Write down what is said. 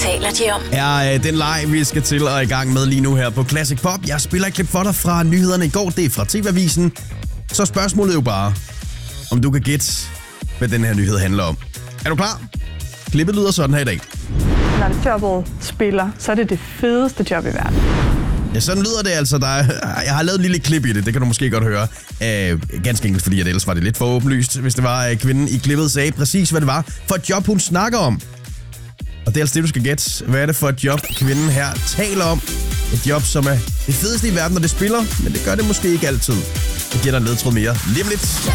taler de om? Er den leg, vi skal til og i gang med lige nu her på Classic Pop. Jeg spiller et klip for dig fra nyhederne i går. Det er fra TV-avisen. Så spørgsmålet er jo bare, om du kan gætte, hvad den her nyhed handler om. Er du klar? Klippet lyder sådan her i dag. Når jobbet spiller, så er det det fedeste job i verden. Ja, sådan lyder det altså. Jeg har lavet et lille klip i det, det kan du måske godt høre. Ganske enkelt, fordi ellers var det lidt for åbenlyst, hvis det var kvinden i klippet sagde præcis, hvad det var for et job, hun snakker om. Og det er altså det, du skal gætte. Hvad er det for et job, kvinden her taler om? Et job, som er det fedeste i verden, når det spiller, men det gør det måske ikke altid. Jeg giver dig en ledtråd mere lige om lidt.